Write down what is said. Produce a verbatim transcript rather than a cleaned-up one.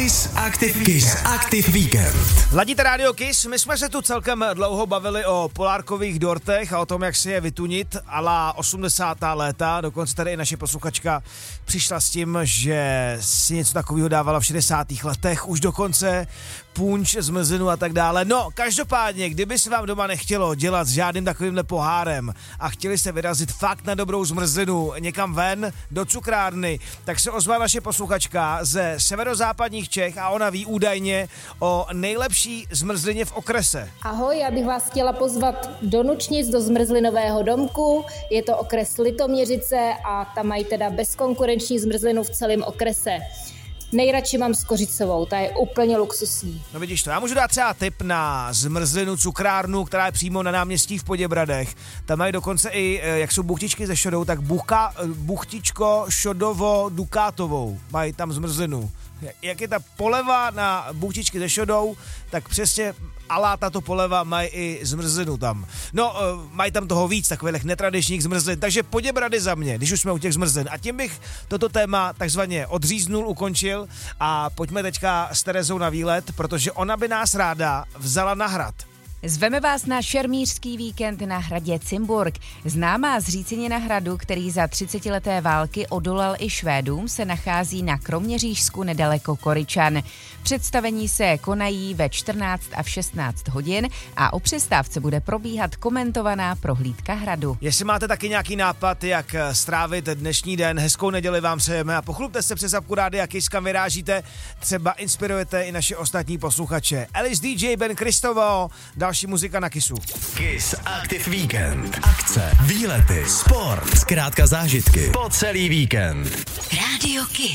Kiss Active, Kiss Active Weekend. Ladíte Radio Kiss, my jsme se tu celkem dlouho bavili o polárkových dortech a o tom, jak si je vytunit a la osmdesátá léta. Dokonce tady i naše posluchačka přišla s tím, že si něco takového dávala v šedesátých letech, už dokonce punč, zmrzlinu a tak dále. No, každopádně, kdyby se vám doma nechtělo dělat s žádným takovýmhle pohárem a chtěli se vyrazit fakt na dobrou zmrzlinu někam ven do cukrárny, tak se ozvala naše posluchačka ze severozápadních Čech a ona ví údajně o nejlepší zmrzlině v okrese. Ahoj, já bych vás chtěla pozvat do Nučnic, do zmrzlinového domku. Je to okres Litoměřice a tam mají teda bezkonkurenční zmrzlinu v celém okrese. Nejradši mám s kořicovou, ta je úplně luxusní. No vidíš to, já můžu dát třeba tip na zmrzlinu cukrárnu, která je přímo na náměstí v Poděbradech. Tam mají dokonce i, jak jsou buchtičky ze šodou, tak bucha, buchtičko šodovo-dukátovou. Mají tam zmrzlinu. Jak je ta poleva na buchtičky ze šodou, tak přesně alá tato poleva mají i zmrzlinu tam. No, mají tam toho víc, takových netradičních zmrzlin, takže Poděbrady za mě, když už jsme u těch zmrzlin. A tím bych toto téma takzvaně odříznul, ukončil a pojďme teďka s Terezou na výlet, protože ona by nás ráda vzala na hrad. Zveme vás na šermířský víkend na hradě Cimburg. Známá zřícenina hradu, který za třicetileté války odolal i Švédům, se nachází na Kroměřížsku nedaleko Koryčan. Představení se konají ve čtrnáct a v šestnáct hodin a o přestávce bude probíhat komentovaná prohlídka hradu. Jestli máte taky nějaký nápad, jak strávit dnešní den, hezkou neděli vám přejeme a pochlupte se přes apku Rádia Kiss, kam vyrážíte, třeba inspirujete i naše ostatní posluchače. Alice D J, Ben Kristovo, další muzika na Kissu. Kiss Active Weekend. Akce, výlety, sport, zkrátka zážitky po celý víkend. Radio Kiss.